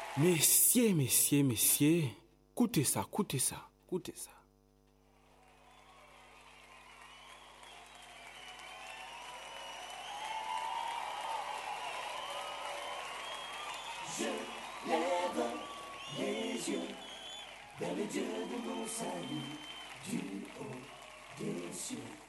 Messieurs, messieurs, messieurs, écoutez ça, écoutez ça, écoutez ça. Je lève les yeux vers le Dieu de mon salut, du haut des cieux.